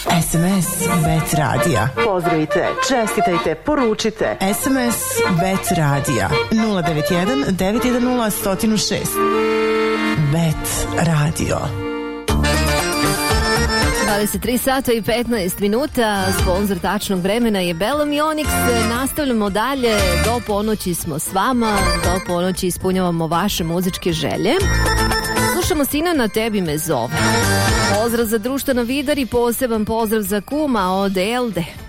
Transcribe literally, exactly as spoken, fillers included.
S M S Bet Radija. Pozdravite, čestitajte, poručite. S M S Bet Radija nula devet jedan devet jedan nula jedan zero šest. Bet Radio. dvadeset tri sata i petnaest minuta, sponsor tačnog vremena je Belom i Onyx. Nastavljamo dalje, do ponoći smo s vama, do ponoći ispunjavamo vaše muzičke želje. Slušamo Sina na tebi me zove. Pozdrav za društveno Vidar i poseban pozdrav za kuma od Elde.